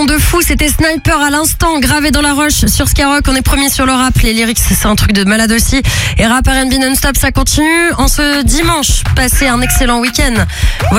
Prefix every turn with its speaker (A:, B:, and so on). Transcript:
A: De fou, c'était Sniper à l'instant, gravé dans la roche sur Skyrock. On est premier sur le rap, les lyrics c'est un truc de malade aussi. Et rap R&B non-stop, ça continue en ce dimanche. Passez un excellent week-end. Voilà.